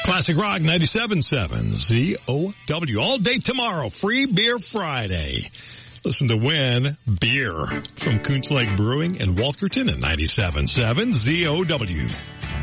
Classic Rock 97.7 ZOW. All day tomorrow. Free Beer Friday. Listen to Win Beer from Coons Lake Brewing in Walkerton at 97.7 ZOW.